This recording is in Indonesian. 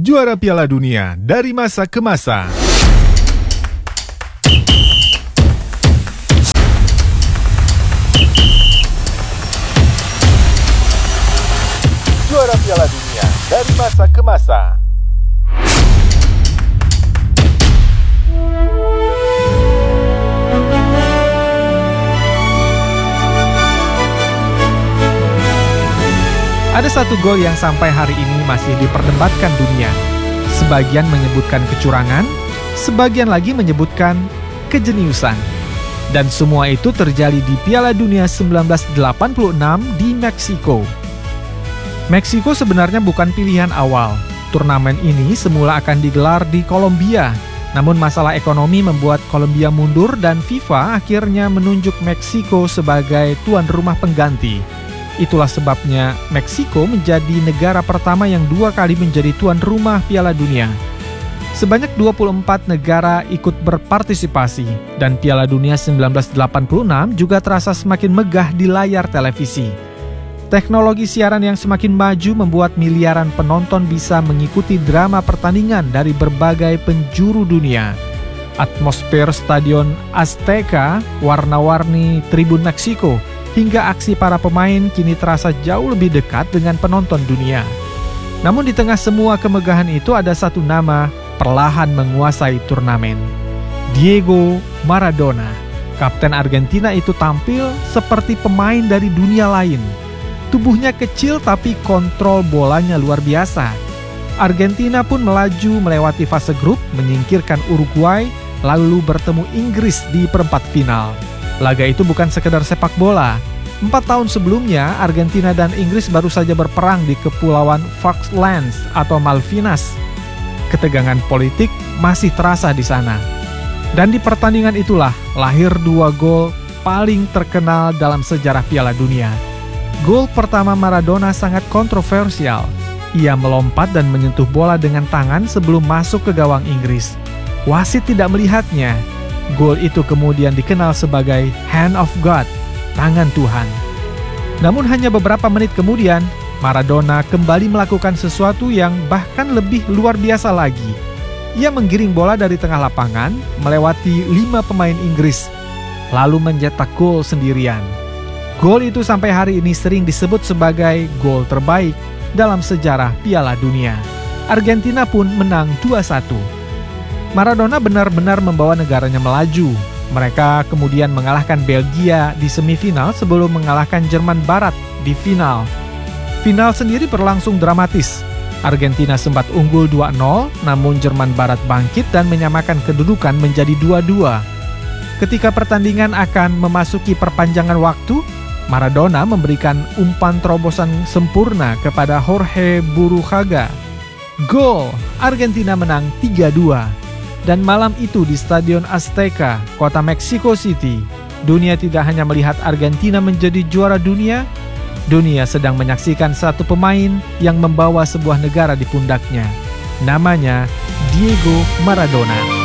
juara Piala Dunia dari masa ke masa. Juara Piala Dunia dari masa ke masa. Ada satu gol yang sampai hari ini masih diperdebatkan dunia. Sebagian menyebutkan kecurangan, sebagian lagi menyebutkan kejeniusan. Dan semua itu terjadi di Piala Dunia 1986 di Meksiko. Meksiko sebenarnya bukan pilihan awal. Turnamen ini semula akan digelar di Kolombia. Namun masalah ekonomi membuat Kolombia mundur dan FIFA akhirnya menunjuk Meksiko sebagai tuan rumah pengganti. Itulah sebabnya Meksiko menjadi negara pertama yang 2 kali menjadi tuan rumah Piala Dunia. Sebanyak 24 negara ikut berpartisipasi dan Piala Dunia 1986 juga terasa semakin megah di layar televisi. Teknologi siaran yang semakin maju membuat miliaran penonton bisa mengikuti drama pertandingan dari berbagai penjuru dunia. Atmosfer Stadion Azteca, warna-warni tribun Meksiko, hingga aksi para pemain kini terasa jauh lebih dekat dengan penonton dunia. Namun di tengah semua kemegahan itu ada satu nama perlahan menguasai turnamen. Diego Maradona. Kapten Argentina itu tampil seperti pemain dari dunia lain. Tubuhnya kecil tapi kontrol bolanya luar biasa. Argentina pun melaju melewati fase grup, menyingkirkan Uruguay, lalu bertemu Inggris di perempat final. Laga itu bukan sekedar sepak bola. 4 tahun sebelumnya, Argentina dan Inggris baru saja berperang di Kepulauan Falklands atau Malvinas. Ketegangan politik masih terasa di sana. Dan di pertandingan itulah lahir 2 gol paling terkenal dalam sejarah Piala Dunia. Gol pertama Maradona sangat kontroversial. Ia melompat dan menyentuh bola dengan tangan sebelum masuk ke gawang Inggris. Wasit tidak melihatnya. Gol itu kemudian dikenal sebagai Hand of God, tangan Tuhan. Namun hanya beberapa menit kemudian, Maradona kembali melakukan sesuatu yang bahkan lebih luar biasa lagi. Ia menggiring bola dari tengah lapangan, melewati 5 pemain Inggris, lalu mencetak gol sendirian. Gol itu sampai hari ini sering disebut sebagai gol terbaik dalam sejarah Piala Dunia. Argentina pun menang 2-1. Maradona benar-benar membawa negaranya melaju. Mereka kemudian mengalahkan Belgia di semifinal sebelum mengalahkan Jerman Barat di final. Final sendiri berlangsung dramatis. Argentina sempat unggul 2-0, namun Jerman Barat bangkit dan menyamakan kedudukan menjadi 2-2. Ketika pertandingan akan memasuki perpanjangan waktu, Maradona memberikan umpan terobosan sempurna kepada Jorge Burujaga. Gol! Argentina menang 3-2. Dan malam itu di Stadion Azteca, kota Mexico City, dunia tidak hanya melihat Argentina menjadi juara dunia, dunia sedang menyaksikan satu pemain yang membawa sebuah negara di pundaknya. Namanya Diego Maradona.